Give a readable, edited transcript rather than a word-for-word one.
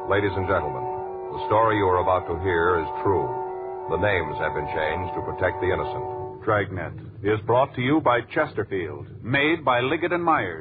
Ladies and gentlemen, the story you are about to hear is true. The names have been changed to protect the innocent. Dragnet is brought to you by Chesterfield, made by Liggett and Myers.